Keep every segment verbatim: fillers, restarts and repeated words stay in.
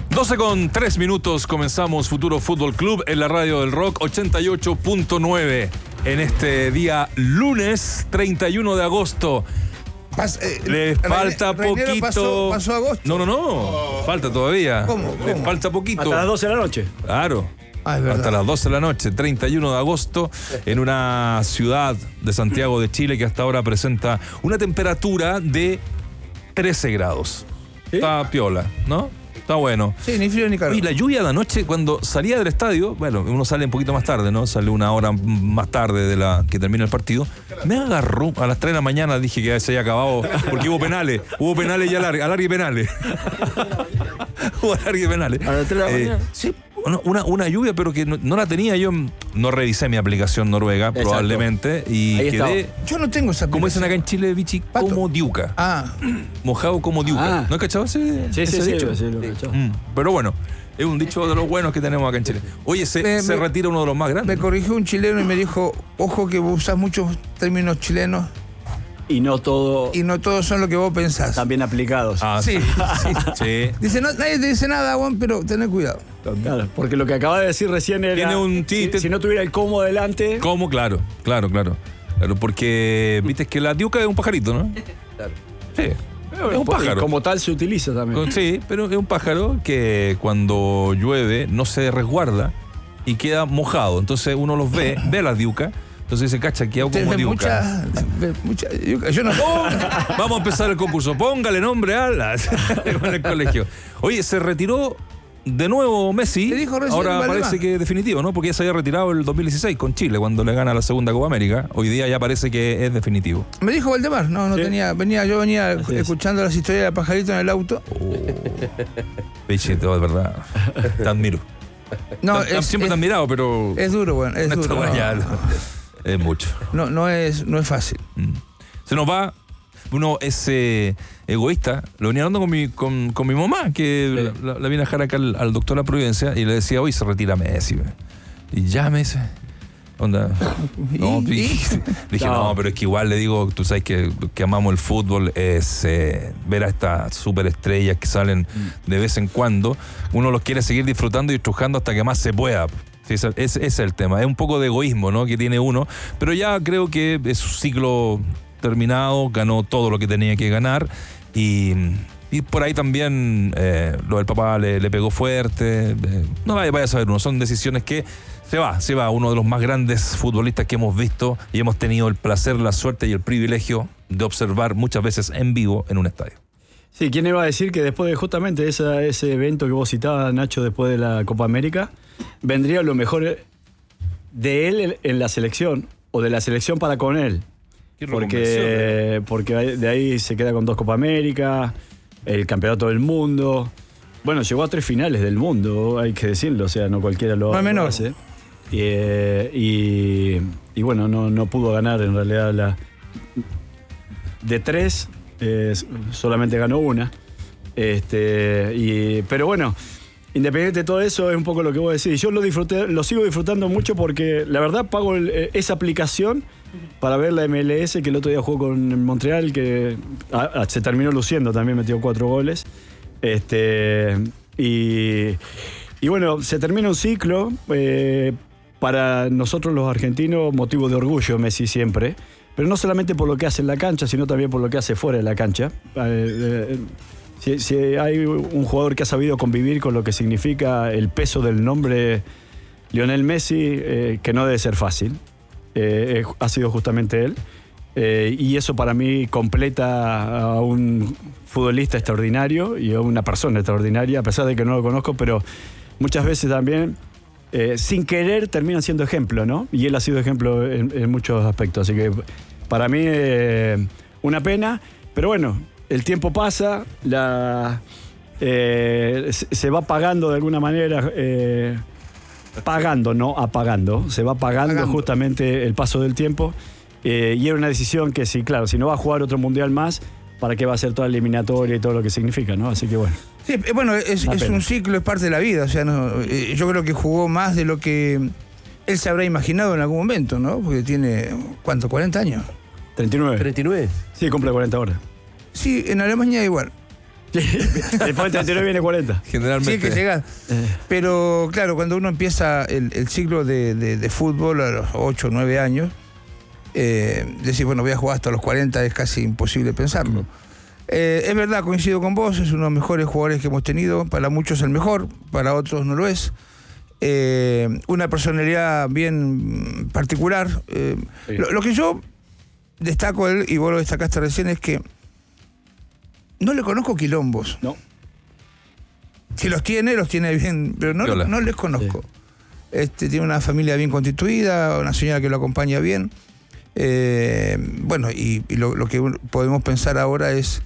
doce con tres minutos, comenzamos Futuro Fútbol Club en la radio del Rock ochenta y ocho punto nueve en este día lunes treinta y uno de agosto. Pas, eh, Le falta Reinero poquito. Pasó, pasó agosto. No, no, no. Oh. Falta todavía. ¿Cómo? Le ¿Cómo? falta poquito. Hasta las doce de la noche. Claro. Ah, es verdad. Hasta las doce de la noche, treinta y uno de agosto, en una ciudad de Santiago de Chile que hasta ahora presenta una temperatura de trece grados. ¿Sí? Está piola, ¿no? Está bueno. Sí, ni frío ni calor. Y la lluvia de anoche, cuando salía del estadio, bueno, uno sale un poquito más tarde, ¿no? Sale una hora más tarde de la que termina el partido. Me agarró a las tres de la mañana, dije que se había acabado, porque hubo penales. Hubo penales y alargue, alargue y penales. Hubo alargue y penales. A las tres de la Eh, mañana. sí, una, una lluvia, pero que no, no la tenía yo. No revisé mi aplicación noruega, Exacto. probablemente, y Ahí quedé, estaba. Yo no tengo esa como dicen aplicación. acá en Chile, bichi, Pato. como diuca. Ah, Mojado como diuca. Ah. ¿No has cachado ese, Sí, sí, ese sí, dicho? sí, lo he cachado. Mm, pero bueno, es un dicho de los buenos que tenemos acá en Chile. Oye, se, Me- se me- retira uno de los más me grandes. corrigió un chileno y me dijo, ojo que vos usás muchos términos chilenos Y no todo y no todos son lo que vos pensás. también aplicados. Ah, Sí, sí. sí. Dice, no, nadie te dice nada, Juan, pero tened cuidado. Claro, porque lo que acaba de decir recién era. Tiene un si, tinte- si no tuviera el cómo delante. ¿Cómo? Claro, claro, claro. Claro, porque viste que la diuca es un pajarito, ¿no? Claro. Sí. Es un pájaro. Como tal se utiliza también. Con- Sí, pero es un pájaro que cuando llueve no se resguarda y queda mojado. Entonces uno los ve, ve a la diuca. Entonces dice, cacha, que hago Ustedes como ven diuca. mucha, mucha, yo, yo no. Vamos a empezar el concurso. Póngale nombre a las con el colegio. Oye, se retiró de nuevo Messi. Te dijo recién Ahora Valdemar. parece que es definitivo, ¿no? Porque ya se había retirado el dos mil dieciséis con Chile cuando le gana la segunda Copa América. Hoy día ya parece que es definitivo. Me dijo Valdemar, no, no Sí. tenía, venía, yo venía Así es. escuchando las historias del pajarito en el auto. Bichito, de verdad. Te admiro. No, Te- es, Siempre te he es, admirado, pero es duro, bueno, es esta duro. weá No, ya es mucho. no, no es, no es fácil. Mm. Se nos va. Uno es eh, egoísta. Lo venía hablando con mi, con, con mi mamá, que Sí. la, la vine a dejar acá al, al doctor La Providencia y le decía, hoy se retira Messi. ve. Y ya me dice, onda. No, ¿Y? y- ¿Y? dije, No. no, pero es que igual le digo, tú sabes que, que amamos el fútbol, es eh, ver a estas superestrellas que salen de vez en cuando. Uno los quiere seguir disfrutando y estrujando hasta que más se pueda. Sí, ese, ese es el tema. Es un poco de egoísmo, ¿no?, que tiene uno, pero ya creo que es un ciclo terminado, ganó todo lo que tenía que ganar y, y por ahí también eh, lo del papá le, le pegó fuerte. Eh, no vaya, vaya a saber uno, son decisiones que se va, se va, uno de los más grandes futbolistas que hemos visto y hemos tenido el placer, la suerte y el privilegio de observar muchas veces en vivo en un estadio. Sí, ¿quién iba a decir que después de justamente esa, ese evento que vos citabas, Nacho, después de la Copa América, vendría lo mejor de él en, en la selección o de la selección para con él? Qué Porque, porque de ahí se queda con dos Copa América, el campeonato del mundo. Bueno, llegó a tres finales del mundo, hay que decirlo, o sea, no cualquiera lo, No es lo menor. hace. Y, eh, y, y bueno, no, no pudo ganar en realidad la. De tres, eh, solamente ganó una. Este, y, pero bueno, independiente de todo eso, es un poco lo que vos decís. Yo lo disfruté, lo sigo disfrutando mucho porque la verdad pago el- eh, esa aplicación para ver la M L S, que el otro día jugó con Montreal, que ah, ah, se terminó luciendo, también metió cuatro goles. Este, y, y bueno, se termina un ciclo. eh, para nosotros los argentinos, motivo de orgullo Messi siempre. Pero no solamente por lo que hace en la cancha, sino también por lo que hace fuera de la cancha. Eh, eh, si, si hay un jugador que ha sabido convivir con lo que significa el peso del nombre Lionel Messi, eh, que no debe ser fácil, eh, ha sido justamente él. Eh, y eso para mí completa a un futbolista extraordinario y a una persona extraordinaria, a pesar de que no lo conozco, pero muchas veces también, eh, sin querer, terminan siendo ejemplo, ¿no? Y él ha sido ejemplo en, en muchos aspectos. Así que para mí, eh, una pena, pero bueno, el tiempo pasa, la, eh, se, se va pagando de alguna manera. Eh, pagando, no apagando, se va pagando, Pagando. justamente el paso del tiempo. Eh, y era una decisión que sí, claro, si no va a jugar otro mundial más, ¿para qué va a ser toda la eliminatoria y todo lo que significa, ¿no? Así que bueno. Sí, eh, bueno, es, Una es pena. un ciclo, es parte de la vida. O sea, no, eh, yo creo que jugó más de lo que él se habrá imaginado en algún momento, ¿no? Porque tiene, ¿cuánto? ¿cuarenta años? treinta y nueve. ¿treinta y nueve? Sí, cumple cuarenta horas. Sí, en Alemania igual. Después del treinta y nueve viene cuarenta. Generalmente. Sí, que llega. Eh. Pero claro, cuando uno empieza el, el ciclo de, de, de fútbol a los ocho o nueve años, eh, decir, bueno, voy a jugar hasta los cuarenta es casi imposible pensarlo. Eh, es verdad, coincido con vos, es uno de los mejores jugadores que hemos tenido. Para muchos el mejor, para otros no lo es. Eh, una personalidad bien particular. Eh, Sí. lo, lo que yo destaco de él, y vos lo destacaste recién, es que no le conozco quilombos. No. Si los tiene, los tiene bien, pero no, Viola. no les conozco. Este, tiene una familia bien constituida, una señora que lo acompaña bien. Eh, bueno, y, y lo, lo que podemos pensar ahora es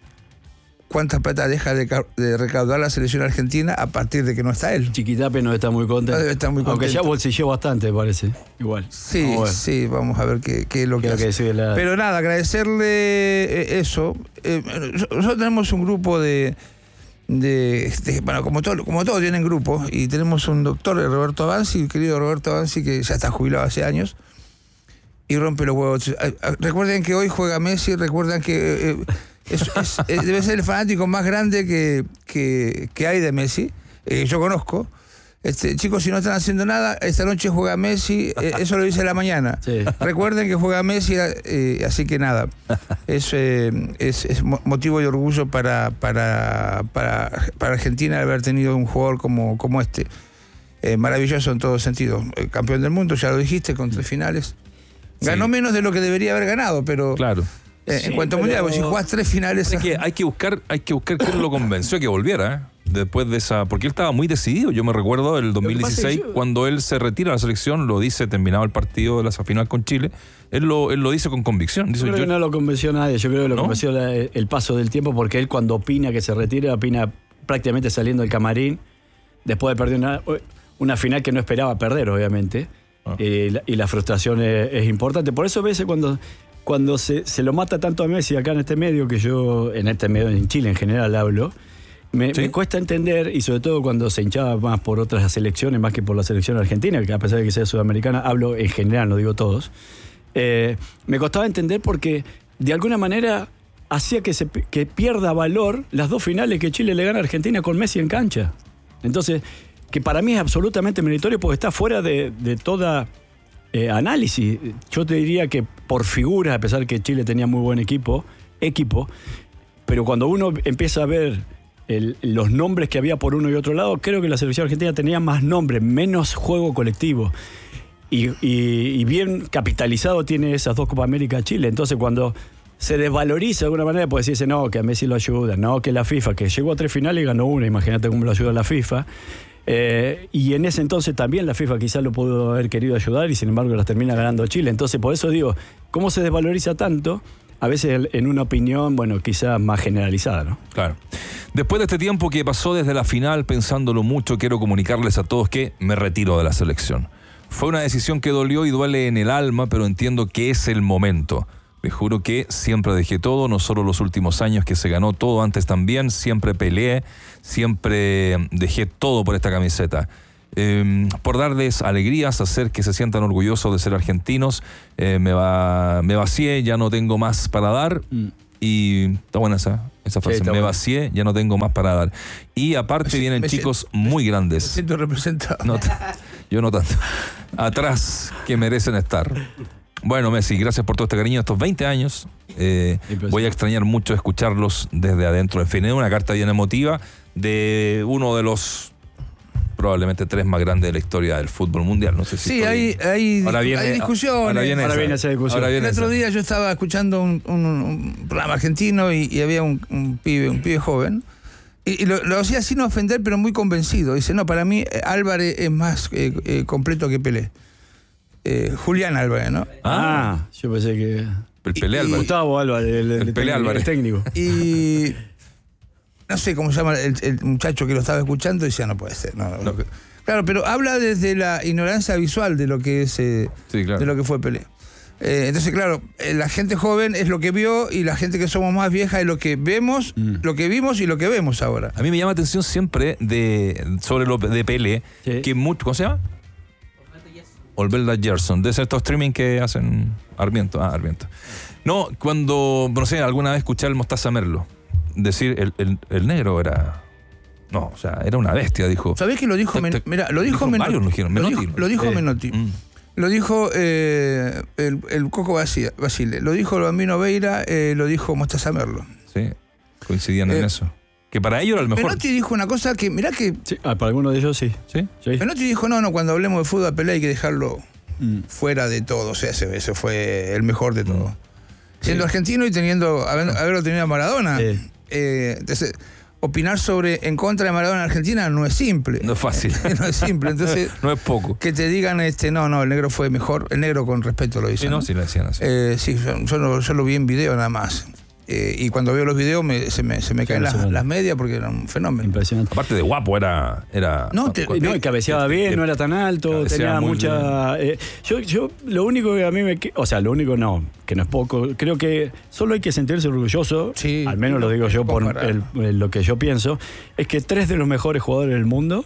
cuánta plata deja de, ca- de recaudar la selección argentina a partir de que no está él. Chiquitape no está muy contento. No debe estar muy Aunque ya contento. bolsilló bastante, parece. Igual. Sí, Vamos a ver. sí, vamos a ver qué, qué es lo ¿Qué que es lo que hace. decide la- Pero nada, agradecerle eh, eso. Eh, nosotros tenemos un grupo de, de, de- bueno, como todo, como todos tienen grupos, y tenemos un doctor, Roberto Avanzi, el querido Roberto Avanzi, que ya está jubilado hace años, y rompe los huevos. Recuerden que hoy juega Messi, recuerden que eh, es, es, eh, debe ser el fanático más grande que, que, que hay de Messi, eh, yo conozco. Este, chicos, si no están haciendo nada, esta noche juega Messi, eh, eso lo dice a la mañana. Sí. Recuerden que juega Messi, eh, así que nada, es, eh, es, es mo- motivo de orgullo para, para, para, para Argentina haber tenido un jugador como, como este. Eh, maravilloso en todo sentido. Eh, campeón del mundo, ya lo dijiste, con tres finales. Ganó Sí. menos de lo que debería haber ganado, pero Claro. eh, Sí, en cuanto a pero- mundial, pues, si jugás tres finales. Es que hay que buscar, hay que buscar quién lo convenció que volviera, ¿eh? Después de esa, porque él estaba muy decidido. Yo me recuerdo el dos mil dieciséis, pasa es que yo- cuando él se retira de la selección, lo dice terminado el partido de la final con Chile, él lo, él lo dice con convicción. Dice, Yo creo yo- que no lo convenció nadie, yo creo que lo ¿No? convenció la- el paso del tiempo, porque él cuando opina que se retira, opina prácticamente saliendo del camarín, después de perder una, una final que no esperaba perder, obviamente, Ah. y, la, y la frustración es, es importante. Por eso a veces cuando, cuando se, se lo mata tanto a Messi acá en este medio, que yo, en este medio, en Chile en general hablo, me, ¿Sí? me cuesta entender, y sobre todo cuando se hinchaba más por otras selecciones, más que por la selección argentina, que a pesar de que sea sudamericana, hablo en general, no digo todos, eh, me costaba entender porque de alguna manera hacía que, se, que pierda valor las dos finales que Chile le gana a Argentina con Messi en cancha. Entonces, que para mí es absolutamente meritorio porque está fuera de, de toda eh, análisis. Yo te diría que por figuras, a pesar que Chile tenía muy buen equipo, equipo, pero cuando uno empieza a ver el- los nombres que había por uno y otro lado, creo que la selección argentina tenía más nombres, menos juego colectivo. Y, y- y bien capitalizado tiene esas dos Copa América Chile. Entonces, cuando se desvaloriza de alguna manera, puede decirse, no, que a Messi lo ayuda, no, que la FIFA, que llegó a tres finales y ganó una, imagínate cómo lo ayuda la FIFA. Eh, y en ese entonces también la FIFA quizás lo pudo haber querido ayudar y sin embargo las termina ganando Chile. Entonces, por eso digo, ¿cómo se desvaloriza tanto? A veces en una opinión, bueno, quizás más generalizada, ¿no? Claro. Después de este tiempo que pasó desde la final, pensándolo mucho, quiero comunicarles a todos que me retiro de la selección. Fue una decisión que dolió y duele en el alma, pero entiendo que es el momento. Les juro que siempre dejé todo, no solo los últimos años que se ganó todo, antes también, siempre peleé, siempre dejé todo por esta camiseta. Eh, por darles alegrías, hacer que se sientan orgullosos de ser argentinos, eh, me, va, me vacié, ya no tengo más para dar. Mm. Y está buena esa, esa frase, está me buena. vacié, ya no tengo más para dar. Y aparte Me vienen siento- chicos muy Me grandes. siento representado. No t- yo no tanto. Atrás que merecen estar. Bueno, Messi, gracias por todo este cariño, estos veinte años. Eh, Impresionante. voy a extrañar mucho escucharlos desde adentro. En fin, es una carta bien emotiva de uno de los probablemente tres más grandes de la historia del fútbol mundial. No sé si Sí, estoy- hay, hay, Ahora viene- hay discusiones. Ahora viene, Ahora esa. viene esa discusión. Ahora viene El otro esa. día yo estaba escuchando un, un- un programa argentino y, y había un, un pibe, un pibe joven, y, y lo, lo hacía sin ofender, pero muy convencido. Dice, no, para mí eh, Álvarez es más eh, eh, completo que Pelé. Eh, Julián Álvarez, ¿no? Ah, yo pensé que... El Pelé Y- Álvarez. Gustavo Álvarez, el, el El Pelé técnico, Álvarez. el técnico. Y no sé cómo se llama el, el muchacho que lo estaba escuchando y decía, no puede ser. No, no, No. no. Claro, pero habla desde la ignorancia visual de lo que es eh, Sí, claro. de lo que fue Pelé. Eh, entonces, claro, eh, la gente joven es lo que vio y la gente que somos más vieja es lo que vemos, Mm. lo que vimos y lo que vemos ahora. A mí me llama atención siempre de sobre lo de Pelé, Sí. que mucho, ¿cómo se llama? Olvelda Gerson, de estos streaming que hacen Armiento, ah, Armiento. No, cuando, no sé, alguna vez escuché al Mostaza Merlo. decir el, el, el negro era... No, o sea, era una bestia, dijo. ¿Sabés que lo dijo? Men- Mira, lo dijo, dijo Menotti. varios, lo dijeron, Lo Menotti. dijo, lo dijo Eh, Menotti. mm. Lo dijo eh, el, el Coco Basile, Basile. Lo dijo Bambino Veira. Eh, lo dijo Mostaza Merlo. Sí, coincidían Eh, en eso. Que para ellos era el mejor. Menotti dijo una cosa que, mirá que... Sí, ah, para algunos de ellos sí. ¿Sí? Sí. Menotti dijo, no, no, cuando hablemos de fútbol a Pelé hay que dejarlo Mm. fuera de todo. O sea, ese, ese fue el mejor de todo. Mm. Siendo Sí. argentino y teniendo haber- haberlo tenido a Maradona, Sí. eh, entonces, opinar sobre en contra de Maradona en Argentina no es simple. No es fácil. No es simple. Entonces, No es poco. que te digan, este, no, no, el negro fue mejor. El negro con respeto lo dice. Sí, no, sí le decían así. Eh, sí, yo, yo lo, yo lo vi en video nada más. Eh, y cuando veo los videos me, se, me, se me caen las, Impresionante. las medias porque era un fenómeno. Impresionante. Aparte de guapo, era... era No, te- No, y cabeceaba bien, no era tan alto, Cabeceaba tenía muy mucha... eh, yo, yo, lo único que a mí me... que- O sea, lo único no, que no es poco. Creo que solo hay que sentirse orgulloso, Sí, al menos lo digo yo por comparar. el- el- lo que yo pienso, es que tres de los mejores jugadores del mundo,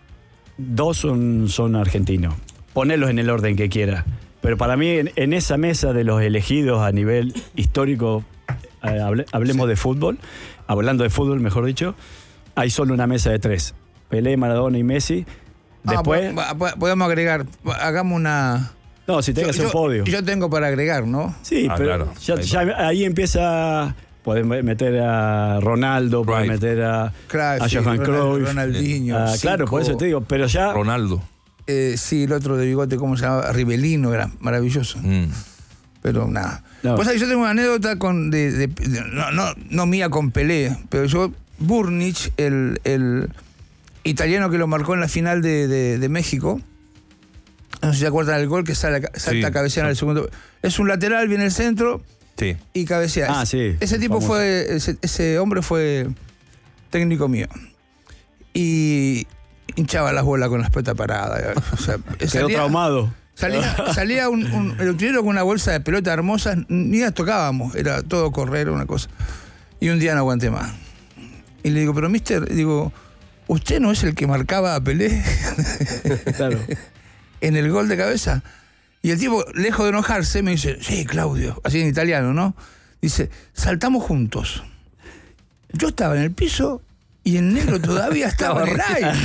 dos son, son argentinos. Ponerlos en el orden que quiera. Pero para mí, en, en esa mesa de los elegidos a nivel histórico, eh, hable- hablemos Sí. de fútbol, hablando de fútbol, mejor dicho, hay solo una mesa de tres. Pelé, Maradona y Messi. Ah, Después, po- po- podemos agregar, hagamos una... no, si tengas yo, un podio. Yo tengo para agregar, ¿no? Sí, Ah, pero claro. ya, Ahí ya ahí empieza. Podés meter a Ronaldo, podés Right. meter a, Cruyff, a sí, Johan Ronald- Cruyff. Ronaldinho. Ah, claro, Zico. por eso te digo. Pero ya. Ronaldo. Eh, sí, el otro de bigote, ¿cómo se llama? Rivelino, era maravilloso. Mm. Pero nada. No. Pues yo tengo una anécdota con de, de- de- no, no, no mía con Pelé, pero yo, Burnich, el, el italiano que lo marcó en la final de, de- de México, no sé si se acuerdan del gol que sale, salta Sí. a cabecear en el segundo. Es un lateral, viene el centro Sí. y cabecea. Ah, sí, Ese tipo famoso. fue, ese, ese hombre fue técnico mío. Y hinchaba las bolas con las pelotas paradas. O sea, Quedó salía- traumado. Salía, salía un, un, el utilero con una bolsa de pelotas hermosas, ni las tocábamos, era todo correr, una cosa. Y un día no aguanté más. Y le digo, pero mister, digo, ¿usted no es el que marcaba a Pelé Claro. en el gol de cabeza? Y el tipo, lejos de enojarse, me dice, sí, Claudio, así en italiano, ¿no? Dice, saltamos juntos. Yo estaba en el piso y el negro todavía estaba en el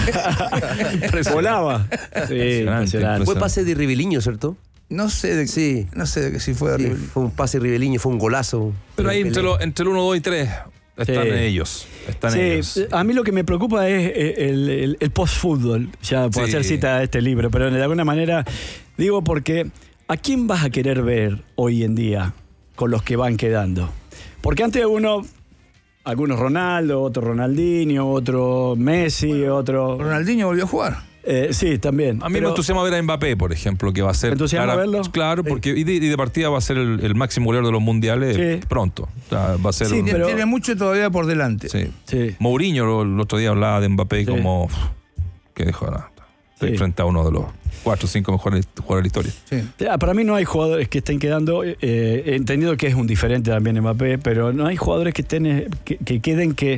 aire. Volaba. Sí, impresionante. Fue pase de Riveliño, ¿cierto? No sé de, Sí. no sé de que si fue de Sí, Rivelino. fue un pase Riveliño, fue un golazo. Pero ahí Pelé. entre, lo- entre el uno, dos y tres están Sí. ellos. Están Sí, ellos. a mí lo que me preocupa es eh, el, el- el post-fútbol, ya por Sí. hacer cita a este libro, pero de alguna manera digo porque ¿a quién vas a querer ver hoy en día con los que van quedando? Porque antes uno, algunos Ronaldo, otro Ronaldinho, otro Messi, otro... Ronaldinho volvió a jugar. Eh, sí, también. A mí pero- me entusiasma ver a Mbappé, por ejemplo, que va a ser... ¿Te entusiasma verlo? Claro, porque y de, y de partida va a ser el, el máximo goleador de los mundiales Sí. pronto. O sea, va a ser... Sí, un- Tiene, pero- tiene mucho todavía por delante. sí. Sí. Mourinho lo- el otro día hablaba de Mbappé Sí. como... uf, que dejó nada. Sí. Frente a uno de los cuatro o cinco mejores jugadores de la historia. Sí. Ah, Para mí no hay jugadores que estén quedando, eh, he entendido que es un diferente también Mbappé, pero no hay jugadores que estén eh, que, que queden que,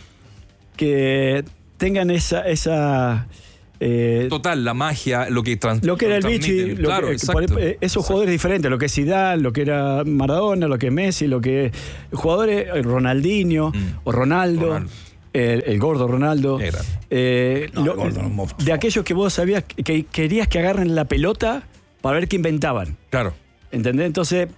que tengan esa, esa eh, Total, la magia, lo que trans, lo que era el transmiten. Vichy, lo Claro, que- exacto. por- eh, esos jugadores diferentes, lo que es Zidane, lo que era Maradona, lo que es Messi, lo que jugadores eh, Ronaldinho Mm. o Ronaldo. Ronaldo. El, el gordo Ronaldo, Era. eh, No, lo- el gordo, un monstruo. de aquellos que vos sabías que, que querías que agarren la pelota para ver qué inventaban. Claro. ¿Entendés? Entonces,